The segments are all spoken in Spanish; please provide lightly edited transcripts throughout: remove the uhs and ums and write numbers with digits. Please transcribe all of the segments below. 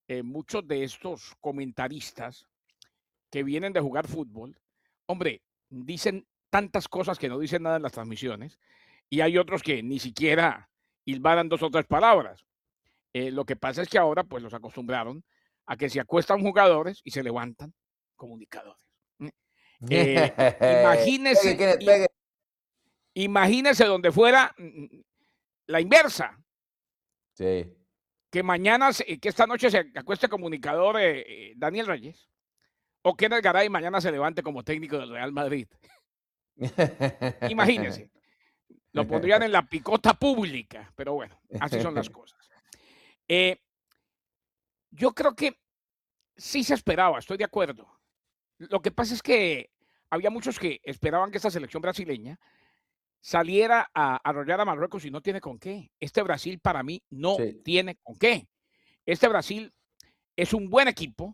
muchos de estos comentaristas que vienen de jugar fútbol, hombre, dicen tantas cosas que no dicen nada en las transmisiones, y hay otros que ni siquiera hilvanan 2 o 3 palabras. Lo que pasa es que ahora, pues, los acostumbraron a que se acuestan jugadores y se levantan comunicadores. Mm, Pegue, imagínese Kenneth, pegue. imagínese donde fuera, la inversa, Sí. que esta noche se acueste comunicador, Daniel Reyes, o Kenneth Garay mañana se levante como técnico del Real Madrid. Imagínese, lo pondrían en la picota pública, pero bueno, así son las cosas. Eh, yo creo que sí se esperaba, estoy de acuerdo. Lo que pasa es que había muchos que esperaban que esta selección brasileña saliera a arrollar a Marruecos y no tiene con qué. Este Brasil para mí no Sí. tiene con qué. Este Brasil es un buen equipo.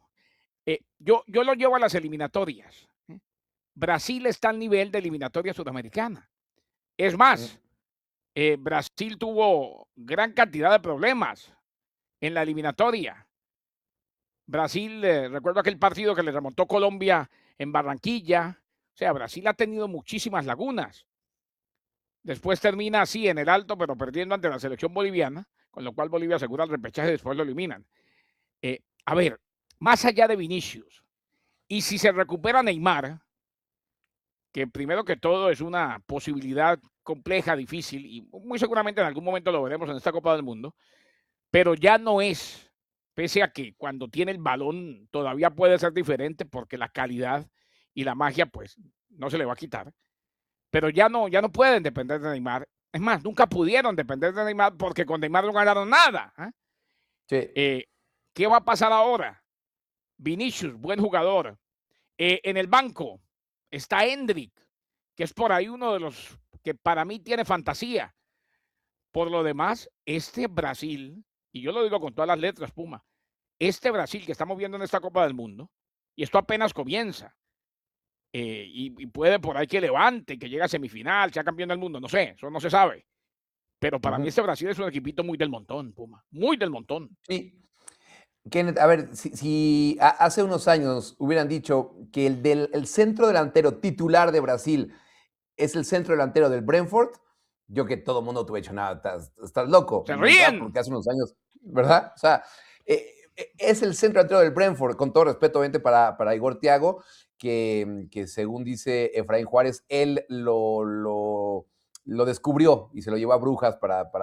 Yo lo llevo a las eliminatorias. Brasil está al nivel de eliminatoria sudamericana. Es Mm, más, Brasil tuvo gran cantidad de problemas en la eliminatoria. Brasil, recuerdo aquel partido que le remontó Colombia en Barranquilla. O sea, Brasil ha tenido muchísimas lagunas. Después termina así en el alto, pero perdiendo ante la selección boliviana, con lo cual Bolivia asegura el repechaje y después lo eliminan. A ver, más allá de Vinicius, y si se recupera Neymar, que primero que todo es una posibilidad compleja, difícil, y muy seguramente en algún momento lo veremos en esta Copa del Mundo, pero ya no es, pese a que cuando tiene el balón todavía puede ser diferente porque la calidad y la magia pues no se le va a quitar, pero ya no pueden depender de Neymar. Es más, nunca pudieron depender de Neymar porque con Neymar no ganaron nada. sí. Eh, ¿Qué va a pasar ahora? Vinicius, buen jugador. En el banco está Endrick, que es por ahí uno de los que para mí tiene fantasía. Por lo demás, este Brasil, y yo lo digo con todas las letras, Puma, este Brasil que estamos viendo en esta Copa del Mundo, y esto apenas comienza, y puede por ahí que levante, que llegue a semifinal, sea campeón del mundo, no sé, eso no se sabe. Pero para mí Ujú. este Brasil es un equipito muy del montón, Puma, muy del montón. Sí. Kenneth, a ver, si hace unos años hubieran dicho que el centro delantero titular de Brasil es el centro delantero del Brentford, yo que todo el mundo te hubiera dicho, nada, estás loco, Se ¿verdad? ríen. Porque hace unos años, ¿verdad? O sea, es el centro delantero del Brentford, con todo respeto, obviamente, para Igor Thiago, que según dice Efraín Juárez, él lo descubrió y se lo llevó a Brujas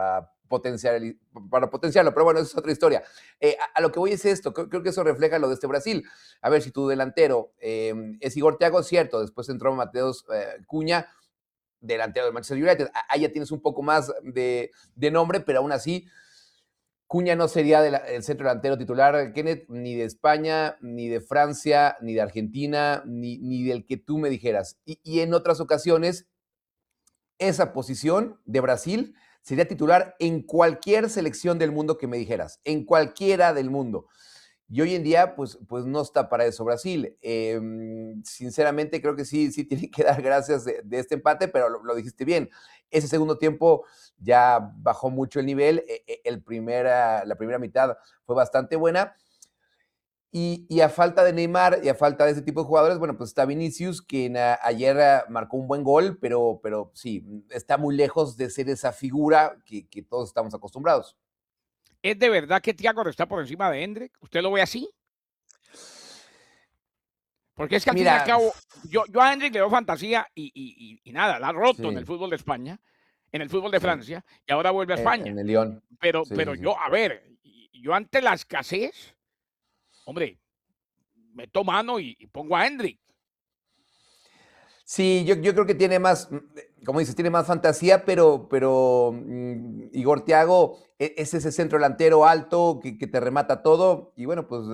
para potenciarlo, pero bueno, eso es otra historia. A lo que voy es esto, creo que eso refleja lo de este Brasil. A ver, si tu delantero es Igor Thiago, cierto, después entró Mateus Cuña, delantero del Manchester United. Ahí ya tienes un poco más de nombre, pero aún así, Cuña no sería el centro delantero titular, Kenneth, ni de España, ni de Francia, ni de Argentina, ni del que tú me dijeras. Y en otras ocasiones, esa posición de Brasil sería titular en cualquier selección del mundo que me dijeras, en cualquiera del mundo. Y hoy en día, pues no está para eso Brasil. Sinceramente, creo que sí tiene que dar gracias de este empate, pero lo dijiste bien. Ese segundo tiempo ya bajó mucho el nivel. La primera mitad fue bastante buena. Y a falta de Neymar y a falta de ese tipo de jugadores, bueno, pues está Vinicius, quien ayer marcó un buen gol, pero sí, está muy lejos de ser esa figura que todos estamos acostumbrados. ¿Es de verdad que Thiago está por encima de Hendrick? ¿Usted lo ve así? Porque es que al fin y al Mira, cabo, yo a Hendrick le doy fantasía y nada, la ha roto en el sí, fútbol de España, en el fútbol de sí, Francia y ahora vuelve a España. en el León. Sí, Pero sí, sí. yo, a ver, yo ante la escasez, hombre, meto mano y pongo a Hendrick. Sí, yo creo que tiene más, como dices, tiene más fantasía, pero Igor Thiago es ese centro delantero alto que te remata todo. Y bueno, pues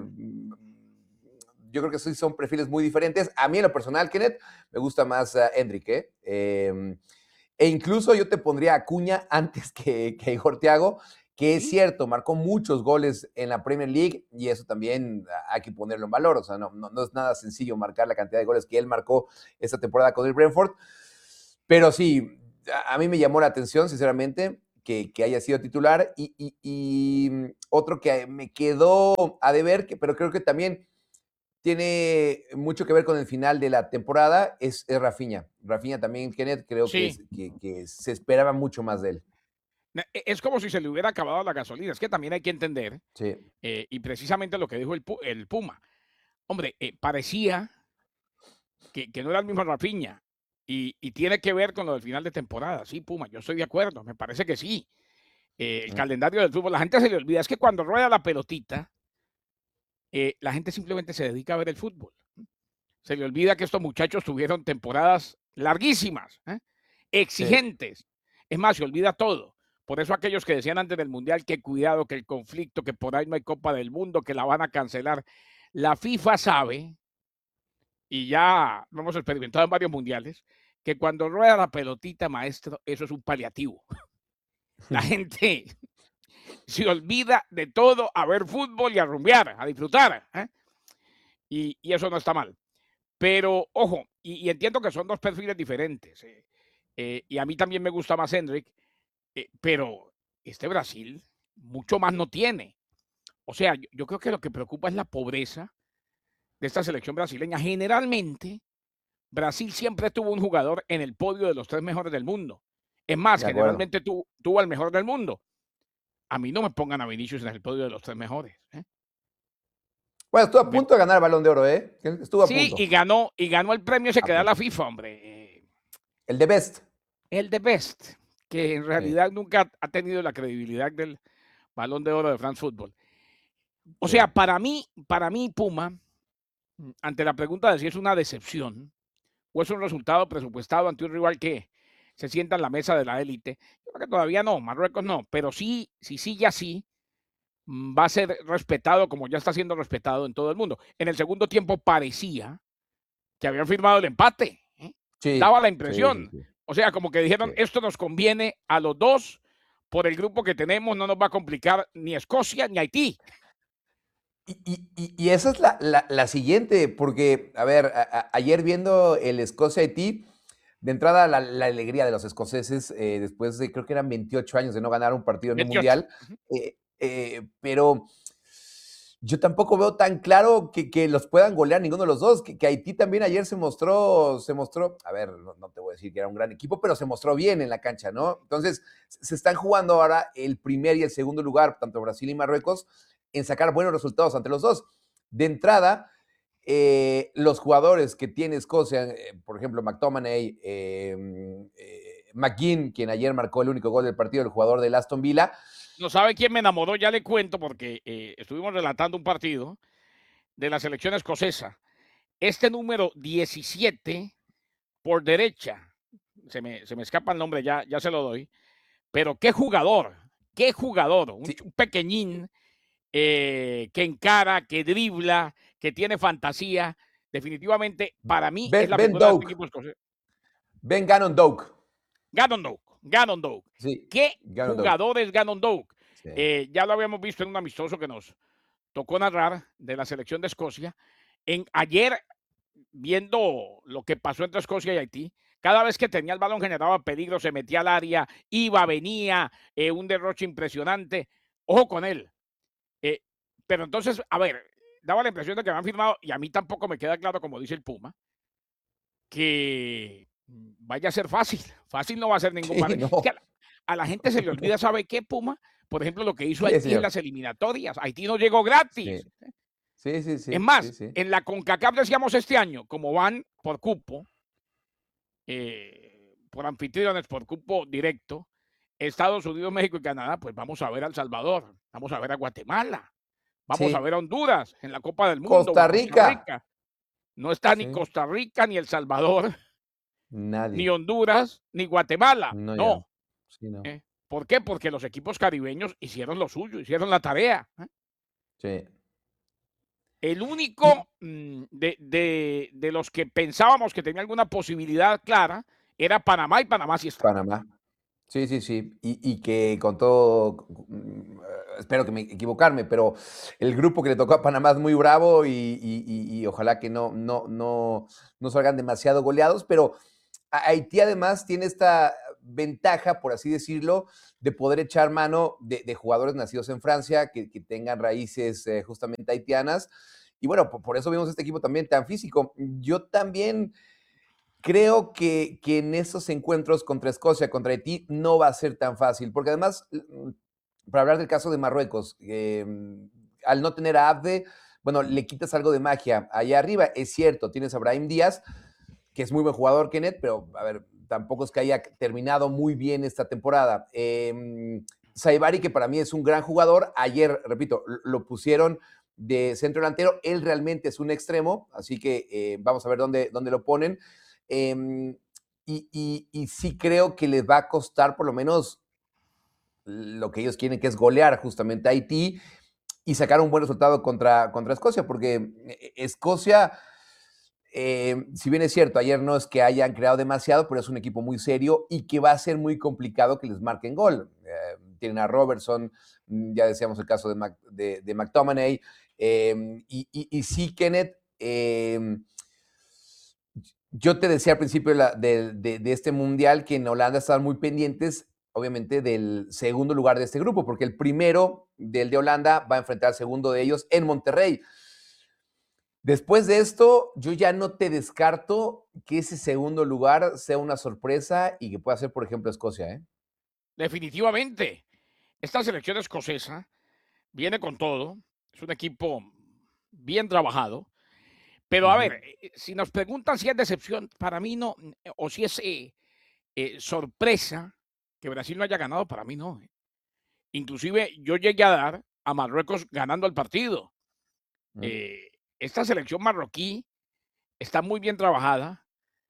yo creo que sí son perfiles muy diferentes. A mí en lo personal, Kenneth, me gusta más Hendrick, ¿eh? E incluso yo te pondría a Acuña antes que Igor Thiago, que es ¿Sí? cierto, marcó muchos goles en la Premier League y eso también hay que ponerlo en valor. O sea, no es nada sencillo marcar la cantidad de goles que él marcó esta temporada con el Brentford. Pero sí, a mí me llamó la atención, sinceramente, que haya sido titular. Y otro que me quedó a deber, pero creo que también tiene mucho que ver con el final de la temporada, es Rafinha. Rafinha también, Kenneth, creo Sí, que se esperaba mucho más de él. es como si se le hubiera acabado la gasolina. Es que también hay que entender, Sí, y precisamente lo que dijo el Puma. Hombre, parecía que no era el mismo Rafinha. Y tiene que ver con lo del final de temporada. Sí, Puma, yo estoy de acuerdo. Me parece que sí. El calendario del fútbol, la gente se le olvida. Es que cuando rueda la pelotita, la gente simplemente se dedica a ver el fútbol. Se le olvida que estos muchachos tuvieron temporadas larguísimas, sí. exigentes. Es más, se olvida todo. Por eso aquellos que decían antes del Mundial que cuidado, que el conflicto, que por ahí no hay Copa del Mundo, que la van a cancelar. La FIFA sabe, y ya lo hemos experimentado en varios mundiales, que cuando rueda la pelotita, maestro, eso es un paliativo. La gente se olvida de todo a ver fútbol y a rumbear, a disfrutar. Y eso no está mal. Pero, ojo, y entiendo que son dos perfiles diferentes. Y a mí también me gusta más Hendrik, pero este Brasil mucho más no tiene. O sea, yo creo que lo que preocupa es la pobreza de esta selección brasileña. Generalmente, Brasil siempre tuvo un jugador en el podio de los 3 mejores del mundo. Es más, De acuerdo. generalmente tuvo al mejor del mundo. A mí no me pongan a Vinicius en el podio de los 3 mejores. Bueno, estuvo a Me- punto de ganar el Balón de Oro, ¿eh? Estuvo a sí, punto. y ganó el premio ese A que da la punto. FIFA, hombre. El de Best. El de Best, que en Sí, realidad nunca ha tenido la credibilidad del Balón de Oro de France Football. O sea, sí. para mí Puma, ante la pregunta de si es una decepción o es un resultado presupuestado ante un rival que se sienta en la mesa de la élite, yo creo que todavía no, Marruecos no, pero sí, ya sí, va a ser respetado como ya está siendo respetado en todo el mundo. En el segundo tiempo parecía que habían firmado el empate, daba Sí, la sí, sí, impresión. sí, O sea, como que dijeron, sí. esto nos conviene a los dos, por el grupo que tenemos, no nos va a complicar ni Escocia ni Haití. Y esa es la siguiente, porque, a ver, ayer viendo el Escocia-Haití, de entrada la alegría de los escoceses, después de creo que eran 28 años de no ganar un partido en un 28. mundial, pero yo tampoco veo tan claro que los puedan golear ninguno de los dos, que Haití también ayer se mostró, a ver, no te voy a decir que era un gran equipo, pero se mostró bien en la cancha, ¿no? Entonces, se están jugando ahora el primer y el segundo lugar, tanto Brasil y Marruecos, en sacar buenos resultados ante los dos. De entrada, los jugadores que tiene Escocia, por ejemplo, McTominay, McGinn, quien ayer marcó el único gol del partido, el jugador del Aston Villa. No sabe quién me enamoró, ya le cuento, porque estuvimos relatando un partido de la selección escocesa. Este número 17 por derecha, se me escapa el nombre, ya se lo doy, pero qué jugador, Sí, un pequeñín que encara, que dribla, que tiene fantasía. Definitivamente, para mí es la Ben figura de este Doak, equipo escocés. Ben Gannon Doak. Gannon Doak. Sí, ¿Qué Gannon Doak. jugador es Gannon Doak? Sí. Ya lo habíamos visto en un amistoso que nos tocó narrar de la selección de Escocia. Ayer, viendo lo que pasó entre Escocia y Haití, cada vez que tenía el balón generaba peligro, se metía al área, iba, venía, un derroche impresionante. Ojo con él. Eh, pero entonces, a ver, daba la impresión de que me han firmado, y a mí tampoco me queda claro, como dice el Puma, que vaya a ser fácil. Fácil no va a ser ningún Sí, partido. Es que no. a la gente se le olvida, ¿sabe qué, Puma? Por ejemplo, lo que hizo Sí, Haití en señor. las eliminatorias. Haití no llegó Sí, gratis. sí, sí, Es sí, sí, más, sí. en la CONCACAF decíamos este año, como van por cupo, por anfitriones, por cupo directo, Estados Unidos, México y Canadá, pues vamos a ver a El Salvador, vamos a ver a Guatemala, vamos a ver Sí. a Honduras en la Copa del Mundo o Costa a Costa Rica. Rica. No está ni Sí. Costa Rica, ni El Salvador, ni Nadie. Honduras, ni Guatemala. No llega. No. Sí, no. ¿Por qué? Porque los equipos caribeños hicieron lo suyo, hicieron la tarea. Sí. El Y único de los que pensábamos que tenía alguna posibilidad clara era Panamá, y Panamá sí está. Panamá. Sí, sí, sí. Y que con todo, espero que me equivocarme, pero el grupo que le tocó a Panamá es muy bravo y ojalá que no salgan demasiado goleados, pero Haití además tiene esta ventaja, por así decirlo, de poder echar mano de jugadores nacidos en Francia, que tengan raíces justamente haitianas. Y bueno, por eso vimos este equipo también tan físico. Yo también creo que en esos encuentros contra Escocia, contra Haití, no va a ser tan fácil, porque además, para hablar del caso de Marruecos, al no tener a Abde, bueno, le quitas algo de magia allá arriba. Es cierto, tienes a Brahim Díaz, que es muy buen jugador, Kenneth, pero a ver, tampoco es que haya terminado muy bien esta temporada. Saibari, que para mí es un gran jugador, ayer, repito, lo pusieron de centro delantero, él realmente es un extremo, así que vamos a ver dónde lo ponen. Y sí creo que les va a costar por lo menos lo que ellos quieren, que es golear justamente a Haití y sacar un buen resultado contra Escocia, porque Escocia, si bien es cierto, ayer no es que hayan creado demasiado, pero es un equipo muy serio y que va a ser muy complicado que les marquen gol. Tienen a Robertson, ya decíamos el caso de McTominay, y sí, Kenneth, yo te decía al principio de este mundial que en Holanda estaban muy pendientes, obviamente, del segundo lugar de este grupo, porque el primero del de Holanda va a enfrentar al segundo de ellos en Monterrey. Después de esto, yo ya no te descarto que ese segundo lugar sea una sorpresa y que pueda ser, por ejemplo, Escocia, ¿eh? Definitivamente. Esta selección escocesa viene con todo. Es un equipo bien trabajado. Pero a ver, si nos preguntan si es decepción, para mí no, o si es sorpresa que Brasil no haya ganado, para mí no. Inclusive yo llegué a dar a Marruecos ganando el partido. Eh, Esta selección marroquí está muy bien trabajada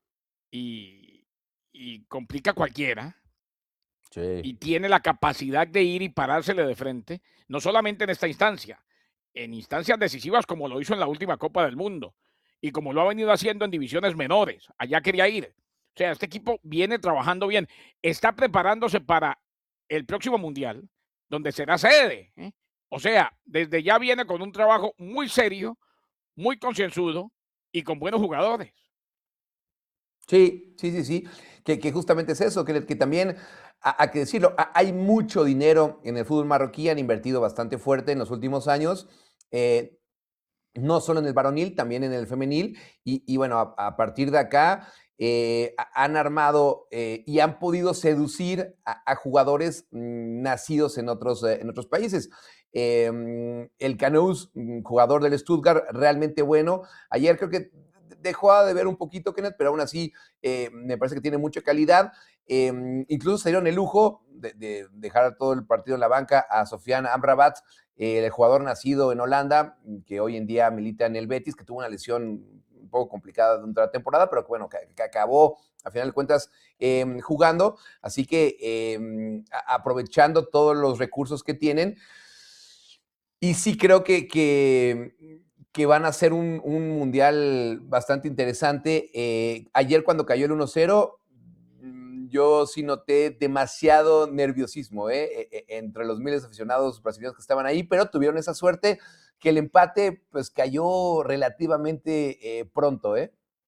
y complica a cualquiera y Sí. tiene la capacidad de ir y parársele de frente, no solamente en esta instancia, en instancias decisivas como lo hizo en la última Copa del Mundo y como lo ha venido haciendo en divisiones menores. Allá quería ir. O sea, este equipo viene trabajando bien, está preparándose para el próximo Mundial, donde será sede, ¿eh? O sea, desde ya viene con un trabajo muy serio, muy concienzudo y con buenos jugadores. Sí, sí, sí, sí, que justamente es eso, que también, hay que decirlo, hay mucho dinero en el fútbol marroquí, han invertido bastante fuerte en los últimos años, no solo en el varonil, también en el femenil, y bueno, a partir de acá han armado y han podido seducir a jugadores nacidos en otros países. El Canous, jugador del Stuttgart, realmente bueno. Ayer creo que dejó de ver un poquito, Kenneth, pero aún así me parece que tiene mucha calidad. Incluso se dieron el lujo de dejar todo el partido en la banca a Sofiane Amrabat, el jugador nacido en Holanda, que hoy en día milita en el Betis, que tuvo una lesión un poco complicada durante la temporada, pero que bueno, que acabó a final de cuentas jugando. Así que aprovechando todos los recursos que tienen. Y sí creo que van a ser un mundial bastante interesante. Ayer cuando cayó el 1-0, yo sí noté demasiado nerviosismo entre los miles de aficionados brasileños que estaban ahí, pero tuvieron esa suerte que el empate pues cayó relativamente pronto.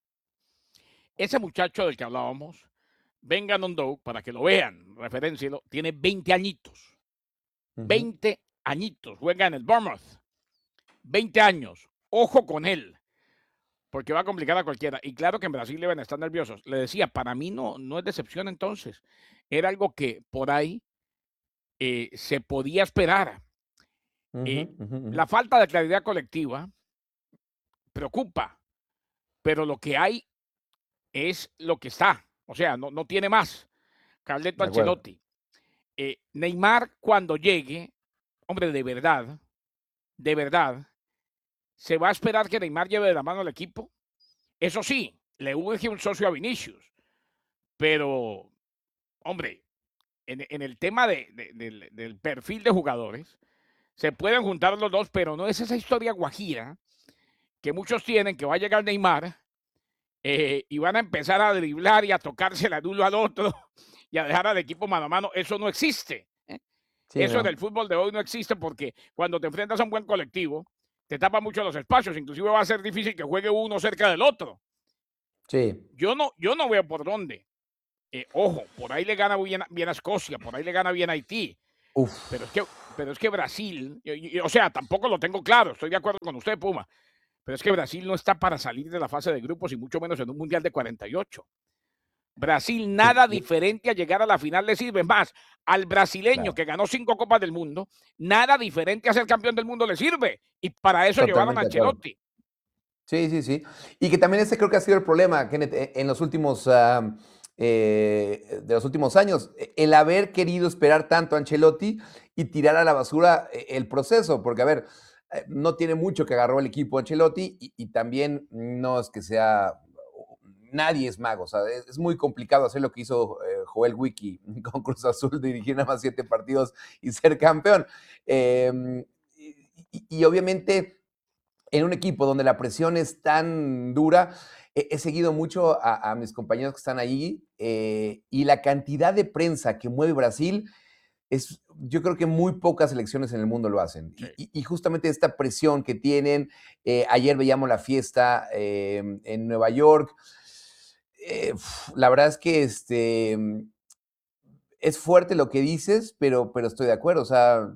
Ese muchacho del que hablábamos, Venga Nondou, para que lo vean, referencielo, tiene 20 añitos. Ujú. 20 añitos, juega en el Bournemouth. 20 años. Ojo con él, porque va a complicar a cualquiera. Y claro que en Brasil deben estar nerviosos. Le decía, para mí no es decepción entonces. Era algo que por ahí se podía esperar. Ujú, Eh, ujú, ujú. la falta de claridad colectiva preocupa, pero lo que hay es lo que está. O sea, no tiene más. Carleto De acuerdo. Ancelotti. Neymar cuando llegue, hombre, de verdad, se va a esperar que Neymar lleve de la mano al equipo. Eso sí, le urge un socio a Vinicius, pero, hombre, en el tema del perfil de jugadores, se pueden juntar los dos, pero no es esa historia guajira que muchos tienen, que va a llegar Neymar y van a empezar a driblar y a tocarse el uno al otro y a dejar al equipo mano a mano. Eso no existe. Sí, Eso en ¿no? el fútbol de hoy no existe porque cuando te enfrentas a un buen colectivo, te tapa mucho los espacios. Inclusive va a ser difícil que juegue uno cerca del otro. Sí. Yo no veo por dónde. Ojo, por ahí le gana bien a Escocia, por ahí le gana bien a Haití, pero es Uf, que pero es que Brasil, o sea, tampoco lo tengo claro, estoy de acuerdo con usted, Puma, pero es que Brasil no está para salir de la fase de grupos y mucho menos en un mundial de 48. Brasil sí, nada diferente a llegar a la final le sirve. Más, al brasileño claro, que ganó 5 copas del mundo, nada diferente a ser campeón del mundo le sirve. Y para eso llevaron a totalmente de acuerdo. Ancelotti. Sí, sí, sí. Y que también ese creo que ha sido el problema, Kenneth, en los últimos, de los últimos años, el haber querido esperar tanto a Ancelotti y tirar a la basura el proceso, porque a ver, no tiene mucho que agarró el equipo Ancelotti y también no es que sea, nadie es mago, o sea, es muy complicado hacer lo que hizo Joel Wiki con Cruz Azul, dirigir nada más 7 partidos y ser campeón. Y obviamente en un equipo donde la presión es tan dura, he seguido mucho a mis compañeros que están ahí y la cantidad de prensa que mueve Brasil es, yo creo que muy pocas selecciones en el mundo lo hacen. Sí. Y justamente esta presión que tienen, ayer veíamos la fiesta en Nueva York, la verdad es que es fuerte lo que dices, pero estoy de acuerdo. O sea,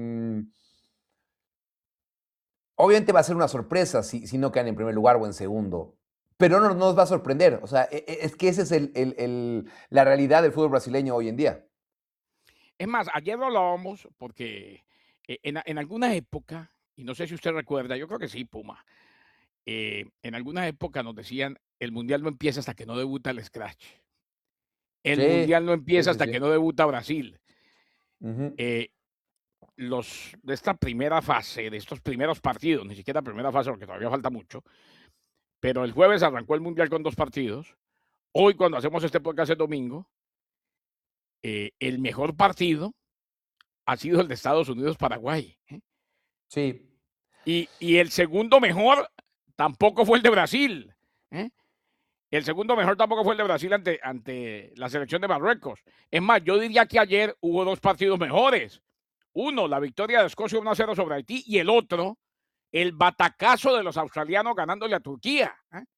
obviamente va a ser una sorpresa si no quedan en primer lugar o en segundo, pero no nos va a sorprender. O sea, es que esa es la realidad del fútbol brasileño hoy en día. Es más, ayer lo hablábamos porque en alguna época, y no sé si usted recuerda, yo creo que sí, Puma, en alguna época nos decían, el mundial no empieza hasta que no debuta el Scratch. El Sí, mundial no sí, empieza sí, hasta que sí. no debuta Brasil. Ujú. Eh, los de esta primera fase, de estos primeros partidos, ni siquiera primera fase porque todavía falta mucho, pero el jueves arrancó el mundial con 2 partidos. Hoy, cuando hacemos este podcast el domingo, el mejor partido ha sido el de Estados Unidos-Paraguay. Sí, Y el segundo mejor tampoco fue el de Brasil. ¿eh? El segundo mejor tampoco fue el de Brasil ante la selección de Marruecos. Es más, yo diría que ayer hubo 2 partidos mejores. Uno, la victoria de Escocia 1-0 sobre Haití, y el otro, el batacazo de los australianos ganándole a Turquía.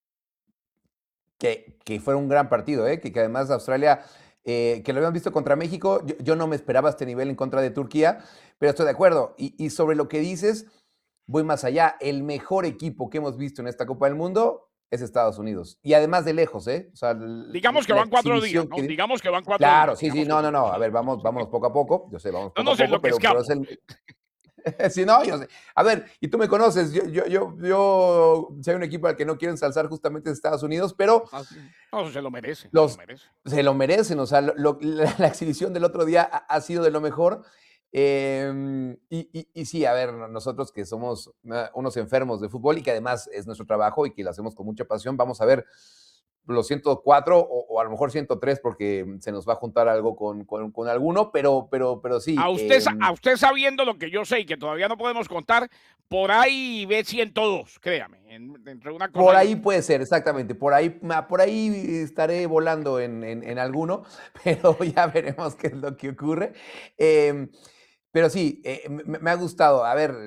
que fue un gran partido, ¿eh? Que además Australia, que lo habíamos visto contra México, yo no me esperaba este nivel en contra de Turquía, pero estoy de acuerdo. Y sobre lo que dices, voy más allá. El mejor equipo que hemos visto en esta Copa del Mundo es Estados Unidos. Y además de lejos, ¿eh? O sea, Digamos que la van 4 días, exhibición ¿no? que... Digamos que van 4 días. Claro, sí, sí, Digamos que no, van no, no. A 4 ver, días. vamos poco a poco. Yo sé, vamos No poco a nos poco, pero es enloquezcamos. el, si no, yo sé. A ver, y tú me conoces, si hay un equipo al que no quiero ensalzar justamente es Estados Unidos, pero No, se lo merece, se lo los merece. se lo merecen, o sea, la exhibición del otro día ha sido de lo mejor. Y sí, a ver, nosotros que somos unos enfermos de fútbol y que además es nuestro trabajo y que lo hacemos con mucha pasión, vamos a ver los 104 o a lo mejor 103 porque se nos va a juntar algo con alguno, pero sí, A usted sabiendo lo que yo sé y que todavía no podemos contar, por ahí ve 102, créame, entre una cosa por y ahí otra. puede ser, exactamente. Por ahí estaré volando en alguno, pero ya veremos qué es lo que ocurre. Pero sí, me ha gustado. A ver,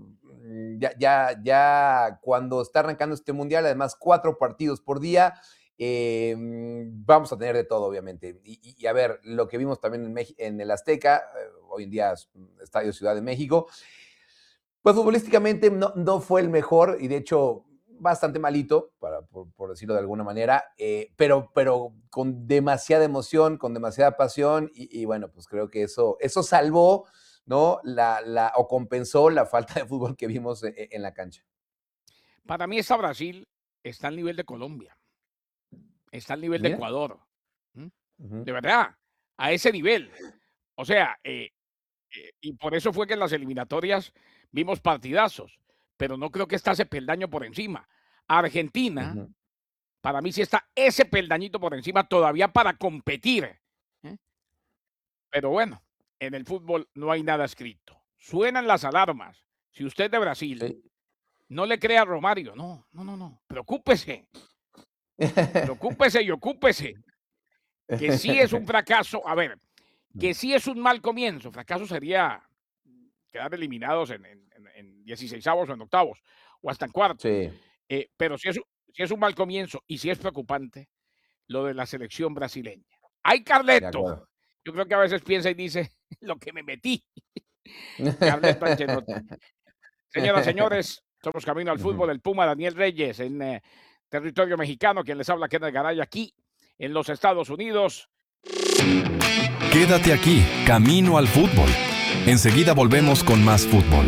ya cuando está arrancando este mundial, además 4 partidos por día, vamos a tener de todo, obviamente. Y a ver, lo que vimos también en el Azteca, hoy en día es Estadio Ciudad de México, pues futbolísticamente no fue el mejor y de hecho bastante malito, por decirlo de alguna manera, pero con demasiada emoción, con demasiada pasión y bueno, pues creo que eso salvó, ¿no? O compensó la falta de fútbol que vimos en la cancha. Para mí esta Brasil está al nivel de Colombia, está al nivel de Mira. Ecuador. ¿m? Ujú. De verdad, a ese nivel. O sea, y por eso fue que en las eliminatorias vimos partidazos, pero no creo que está ese peldaño por encima. Argentina, Ujú. para mí sí está ese peldañito por encima todavía para competir. ¿eh? Pero bueno, en el fútbol no hay nada escrito. Suenan las alarmas. Si usted es de Brasil, Sí. no le crea a Romario. No, no, no, no. Preocúpese, preocúpese y ocúpese. Que sí es un fracaso. A ver, que sí es un mal comienzo. Fracaso sería quedar eliminados en 16avos o en octavos, o hasta en cuartos. Sí. Pero sí es un mal comienzo y sí es preocupante lo de la selección brasileña. Ay, De Carleto. acuerdo. Yo creo que a veces piensa y dice, lo que me metí. Carleto Ancelotti. Señoras, señores, somos Camino al Ujú. Fútbol. El Puma Daniel Reyes en territorio mexicano. Quien les habla, Kenneth Garay, aquí en los Estados Unidos. Quédate aquí, Camino al Fútbol. Enseguida volvemos con más fútbol.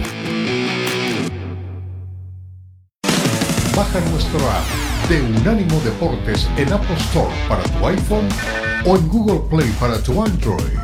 Baja nuestro app de Unánimo Deportes en Apple Store para tu iPhone o en Google Play para tu Android.